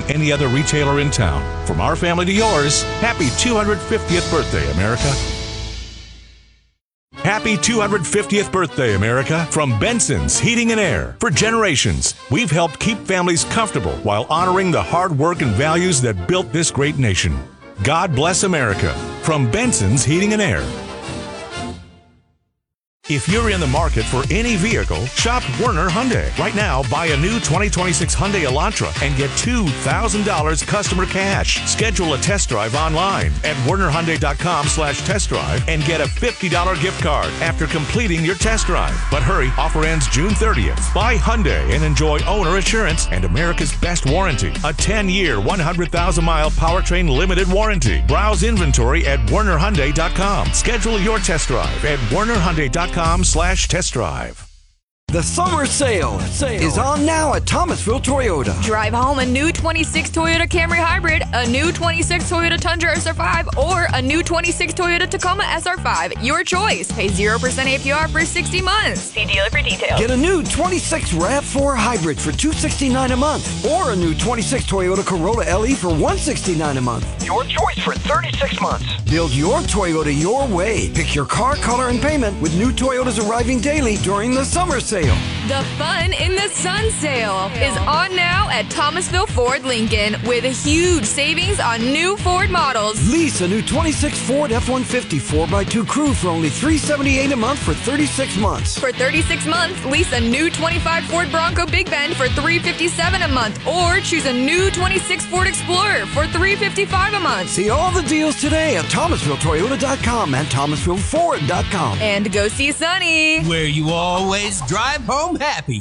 any other retailer in town. From our family to yours, happy 250th birthday, America. Happy 250th birthday, America, from Benson's Heating and Air. For generations, we've helped keep families comfortable while honoring the hard work and values that built this great nation. God bless America, from Benson's Heating and Air. If you're in the market for any vehicle, shop Werner Hyundai. Right now, buy a new 2026 Hyundai Elantra and get $2,000 customer cash. Schedule a test drive online at wernerhyundai.com/test drive and get a $50 gift card after completing your test drive. But hurry, offer ends June 30th. Buy Hyundai and enjoy owner assurance and America's best warranty. A 10-year, 100,000-mile powertrain limited warranty. Browse inventory at wernerhyundai.com. Schedule your test drive at wernerhyundai.com/test drive. The summer sale is on now at Thomasville Toyota. Drive home a new 26 Toyota Camry Hybrid, a new 26 Toyota Tundra SR5, or a new 26 Toyota Tacoma SR5. Your choice. Pay 0% APR for 60 months. See dealer for details. Get a new 26 RAV4 Hybrid for $269 a month, or a new 26 Toyota Corolla LE for $169 a month. Your choice for 36 months. Build your Toyota your way. Pick your car, color, and payment with new Toyotas arriving daily during the summer sale. The fun in the sun sale is on now at Thomasville Ford Lincoln with huge savings on new Ford models. Lease a new 26 Ford F-150 4x2 Crew for only $378 a month for 36 months. For 36 months, lease a new 25 Ford Bronco Big Bend for $357 a month, or choose a new 26 Ford Explorer for $355 a month. See all the deals today at ThomasvilleToyota.com and ThomasvilleFord.com. And go see Sunny, where you always drive home happy.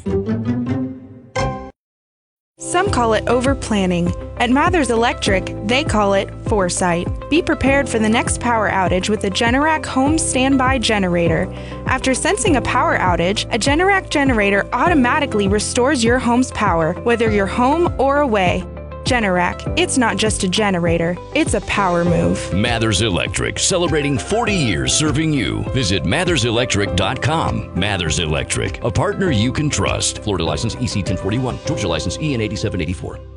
Some call it over-planning. At Mathers Electric, they call it foresight. Be prepared for the next power outage with a Generac Home Standby Generator. After sensing a power outage, a Generac generator automatically restores your home's power, whether you're home or away. Generac, it's not just a generator, it's a power move. Mathers Electric, celebrating 40 years serving you. Visit MathersElectric.com. Mathers Electric, a partner you can trust. Florida license EC 1041, Georgia license EN 8784.